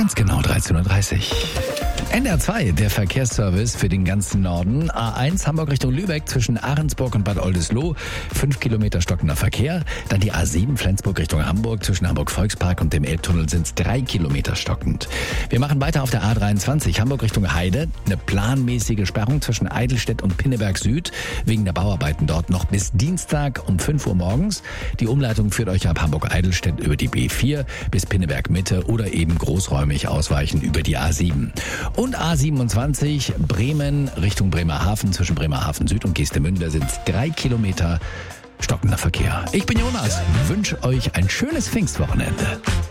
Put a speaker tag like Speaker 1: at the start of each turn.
Speaker 1: Ganz genau 13.30 Uhr. NDR 2, der Verkehrsservice für den ganzen Norden. A1 Hamburg Richtung Lübeck zwischen Ahrensburg und Bad Oldesloe. 5 Kilometer stockender Verkehr. Dann die A7 Flensburg Richtung Hamburg. Zwischen Hamburg-Volkspark und dem Elbtunnel sind es 3 Kilometer stockend. Wir machen weiter auf der A23 Hamburg Richtung Heide. Eine planmäßige Sperrung zwischen Eidelstedt und Pinneberg Süd. Wegen der Bauarbeiten dort noch bis Dienstag um 5 Uhr morgens. Die Umleitung führt euch ab Hamburg-Eidelstedt über die B4 bis Pinneberg Mitte oder eben großräumig ausweichen über die A7. Und A27 Bremen Richtung Bremerhaven zwischen Bremerhaven Süd und Geestemünde sind es 3 Kilometer stockender Verkehr. Ich bin Jonas, wünsche euch ein schönes Pfingstwochenende.